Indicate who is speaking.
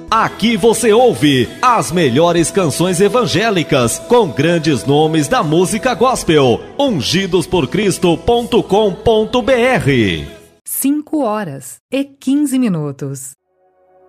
Speaker 1: Aqui você ouve as melhores canções evangélicas com grandes nomes da música gospel. ungidosporcristo.com.br
Speaker 2: 5 horas e 15 minutos.